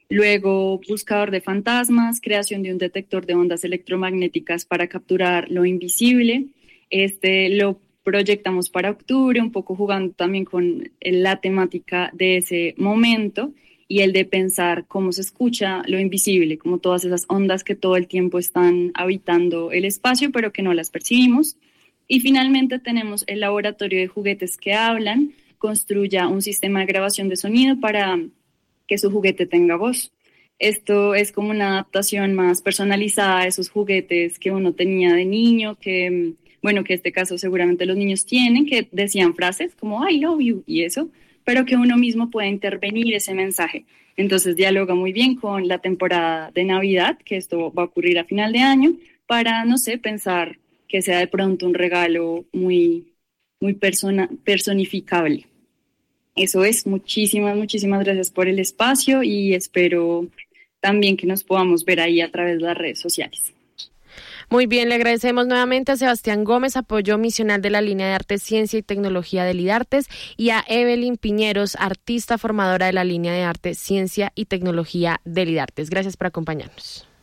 Luego, buscador de fantasmas, creación de un detector de ondas electromagnéticas para capturar lo invisible. Este lo proyectamos para octubre, un poco jugando también con la temática de ese momento y el de pensar cómo se escucha lo invisible, como todas esas ondas que todo el tiempo están habitando el espacio, pero que no las percibimos. Y finalmente tenemos el laboratorio de juguetes que hablan, construya un sistema de grabación de sonido para que su juguete tenga voz. Esto es como una adaptación más personalizada a esos juguetes que uno tenía de niño, que, bueno, que en este caso seguramente los niños tienen, que decían frases como I love you y eso, pero que uno mismo puede intervenir ese mensaje. Entonces dialoga muy bien con la temporada de Navidad, que esto va a ocurrir a final de año, para, no sé, pensar que sea de pronto un regalo muy personificable. Eso es, muchísimas gracias por el espacio y espero también que nos podamos ver ahí a través de las redes sociales. Muy bien, le agradecemos nuevamente a Sebastián Gómez, apoyo misional de la línea de Arte, Ciencia y Tecnología de Lidartes, y a Evelyn Piñeros, artista formadora de la línea de Arte, Ciencia y Tecnología de Lidartes. Gracias por acompañarnos.